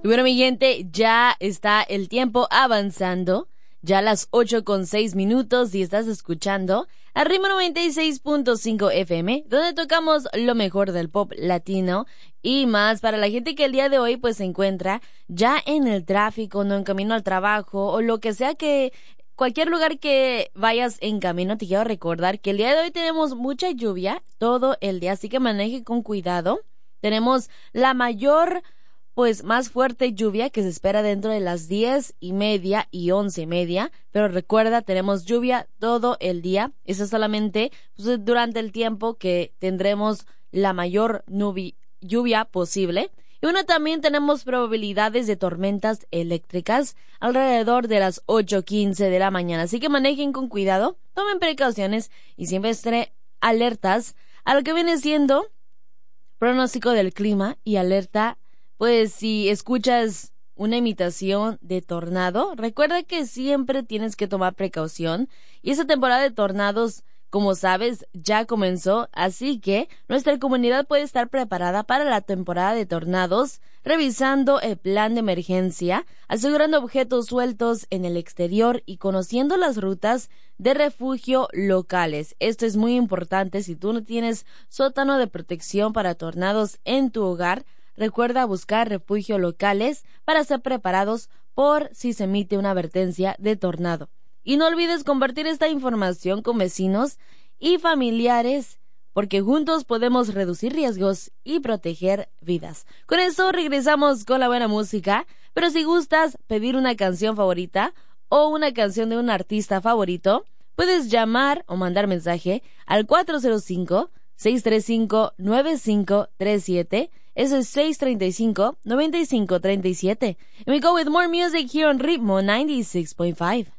bueno, mi gente, ya está el tiempo avanzando. Ya a las 8:06 y estás escuchando a Ritmo 96.5 FM, donde tocamos lo mejor del pop latino y más para la gente que el día de hoy pues se encuentra ya en el tráfico, no en camino al trabajo o lo que sea que cualquier lugar que vayas en camino. Te quiero recordar que el día de hoy tenemos mucha lluvia todo el día, así que maneje con cuidado. Tenemos la mayor más fuerte lluvia que se espera dentro de las 10:30 y 11:30, pero recuerda, tenemos lluvia todo el día. Eso es solamente durante el tiempo que tendremos la mayor lluvia posible. Y bueno, también tenemos probabilidades de tormentas eléctricas alrededor de las 8:15 de la mañana, así que manejen con cuidado, tomen precauciones y siempre estén alertas a lo que viene siendo pronóstico del clima y alerta. Pues si escuchas una imitación de tornado, recuerda que siempre tienes que tomar precaución. Y esta temporada de tornados, como sabes, ya comenzó, así que nuestra comunidad puede estar preparada para la temporada de tornados, revisando el plan de emergencia, asegurando objetos sueltos en el exterior y conociendo las rutas de refugio locales. Esto es muy importante. Si tú no tienes sótano de protección para tornados en tu hogar, recuerda buscar refugio locales para ser preparados por si se emite una advertencia de tornado. Y no olvides compartir esta información con vecinos y familiares, porque juntos podemos reducir riesgos y proteger vidas. Con esto regresamos con la buena música, pero si gustas pedir una canción favorita o una canción de un artista favorito, puedes llamar o mandar mensaje al 405-635-9537. Eso es 635-9537. And we go with more music here on Ritmo 96.5.